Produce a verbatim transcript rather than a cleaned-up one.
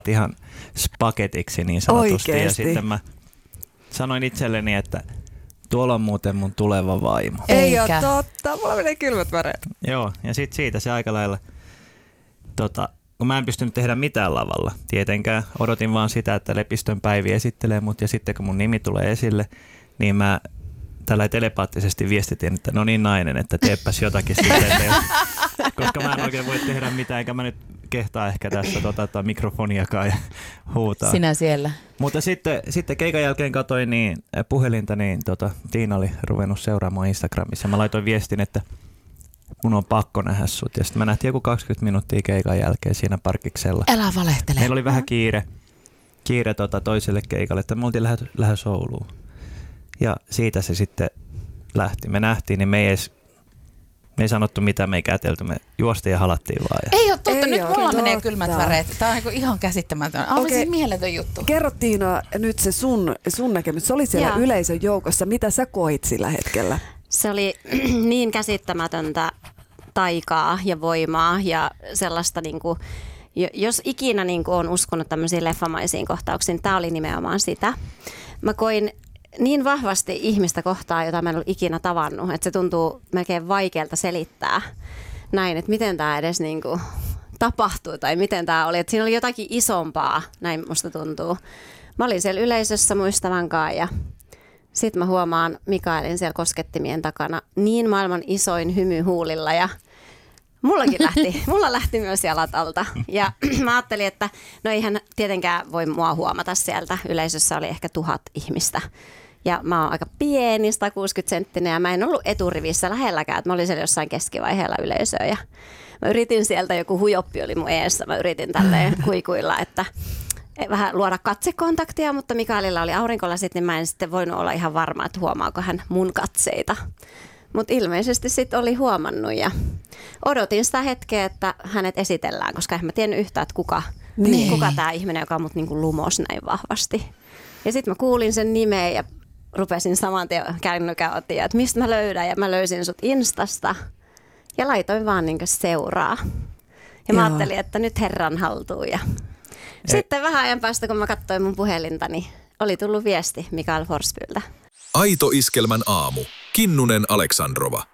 ihan spaketiksi niin sanotusti. Oikeesti? Ja sitten mä sanoin itselleni, että tuolla on muuten mun tuleva vaimo. Ei ole totta, mulla menee kylmät väreet. Joo, ja sitten siitä se aika lailla, tota, kun mä en pystynyt tehdä mitään lavalla tietenkään, odotin vaan sitä, että Lepistön Päivi esittelee mut, ja sitten kun mun nimi tulee esille, niin mä tällä telepaattisesti viestitin, että no niin nainen, että teepäs jotakin sitten, että jos, koska mä en oikein voi tehdä mitään, enkä mä nyt kehtaa ehkä tässä tota, mikrofoniakaan ja huutaa. Sinä siellä. Mutta sitten, sitten keikan jälkeen katsoin niin, puhelinta, niin tota, Tiina oli ruvennut seuraamaan Instagramissa. Mä laitoin viestin, että mun on pakko nähdä sut. Ja sitten mä nähtiin joku kaksikymmentä minuuttia keikan jälkeen siinä parkiksella. Älä valehtele. Meillä oli vähän kiire, kiire tota, toiselle keikalle, että me oltiin lähes, lähes Ouluun. Ja siitä se sitten lähti. Me nähtiin, niin me ei edes, me ei sanottu mitään, me ei kätelty, me juostiin ja halattiin vaan. Ja... Ei ole totta, Ei nyt ole mulla totta. menee kylmät väreet. Tää on niinku ihan käsittämätön. On Okei. siis mieletön juttu. Kerro Tiina nyt se sun, sun näkemys. Se oli siellä Joo. yleisön joukossa. Mitä sä koit sillä hetkellä? Se oli niin käsittämätöntä taikaa ja voimaa ja sellaista, niin kuin, jos ikinä niin kuin, on uskonut tämmöisiin leffamaisiin kohtauksiin, tämä oli nimenomaan sitä. Mä koin niin vahvasti ihmistä kohtaa, jota mä en ollut ikinä tavannut, että se tuntuu melkein vaikealta selittää näin, että miten tämä edes niin kuin, tapahtui tai miten tämä oli. Että siinä oli jotakin isompaa, näin musta tuntuu. Mä olin siellä yleisössä muistavan kanssa ja sitten mä huomaan Mikaelin siellä koskettimien takana niin maailman isoin hymy huulilla ja mullakin lähti, mulla lähti myös jalat alta. Ja mä ajattelin, että no eihän tietenkään voi mua huomata sieltä. Yleisössä oli ehkä tuhat ihmistä. Ja mä oon aika pieni, sata kuusikymmentä senttinen ja mä en ollut eturivissä lähelläkään. Että mä olin siellä jossain keskivaiheella yleisöä ja mä yritin sieltä, joku hujoppi oli mun eessä. Mä yritin tälleen kuikuilla, että vähän luoda katsekontaktia, mutta Mikaelilla oli aurinkolasit, niin mä en sitten voinut olla ihan varma, että huomaako hän mun katseita. Mutta ilmeisesti sitten oli huomannut ja odotin sitä hetkeä, että hänet esitellään, koska en mä tiennyt yhtään, että kuka, Niin. kuka tämä ihminen, joka mut niinku lumos näin vahvasti. Ja sitten mä kuulin sen nimeä ja rupesin saman tien kännykän otin, että mistä mä löydän ja mä löysin sut Instasta ja laitoin vaan niinku seuraa. Ja mä Joo. ajattelin, että nyt herran haltuun ja sitten vähän ajan päästä, kun mä katsoin mun puhelinta, niin oli tullut viesti Mikael Forsbyltä. Aito Iskelmän aamu. Kinnunen Aleksandrova.